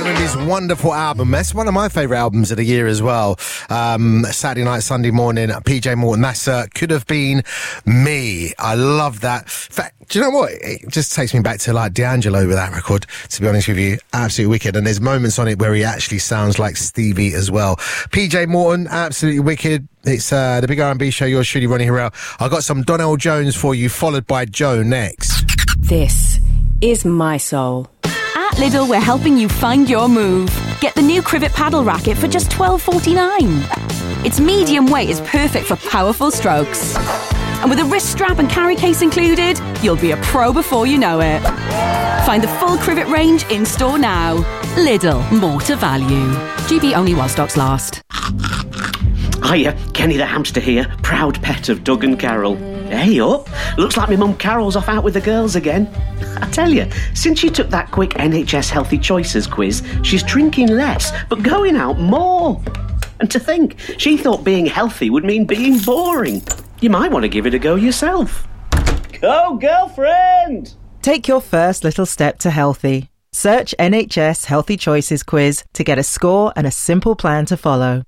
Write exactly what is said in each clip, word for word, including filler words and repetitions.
and his wonderful album. That's one of my favourite albums of the year as well. Um, Saturday night, Sunday morning, P J Morton. That's uh, Could Have Been Me. I love that. In fact, do you know what? It just takes me back to like D'Angelo with that record, to be honest with you. Absolutely wicked. And there's moments on it where he actually sounds like Stevie as well. P J Morton, absolutely wicked. It's uh, the Big R and B Show. Yours truly, Ronnie Harrell. I've got some Donell Jones for you, followed by Joe next. This is My Soul. At Lidl, we're helping you find your move. Get the new Crivet paddle racket for just twelve forty-nine. Its medium weight is perfect for powerful strokes. And with a wrist strap and carry case included, you'll be a pro before you know it. Find the full Crivet range in store now. Lidl, more to value. G B only while stocks last. Hiya, Kenny the hamster here, proud pet of Doug and Carol. Hey up, looks like my mum Carol's off out with the girls again. I tell you, since she took that quick N H S Healthy Choices quiz, she's drinking less, but going out more. And to think, she thought being healthy would mean being boring. You might want to give it a go yourself. Go, girlfriend! Take your first little step to healthy. Search N H S Healthy Choices quiz to get a score and a simple plan to follow.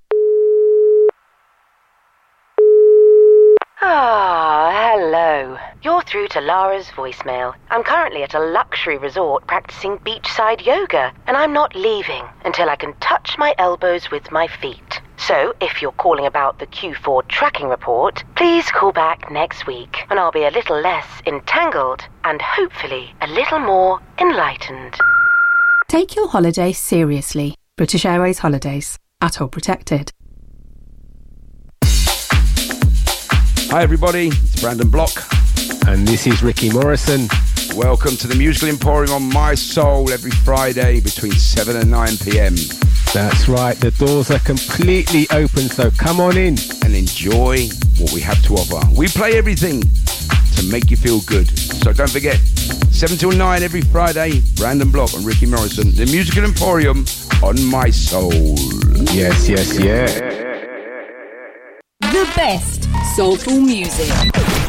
Ah, hello. You're through to Lara's voicemail. I'm currently at a luxury resort practicing beachside yoga, and I'm not leaving until I can touch my elbows with my feet. So, if you're calling about the Q four tracking report, please call back next week, and I'll be a little less entangled and hopefully a little more enlightened. Take your holiday seriously. British Airways Holidays. At all protected. Hi everybody, it's Brandon Block. And this is Ricky Morrison. Welcome to the Musical Emporium on My Soul every Friday between seven and nine p.m. That's right, the doors are completely open, so come on in. And enjoy what we have to offer. We play everything to make you feel good. So don't forget, seven till nine every Friday, Brandon Block and Ricky Morrison, the Musical Emporium on My Soul. Yes, yes, yeah. The best soulful music.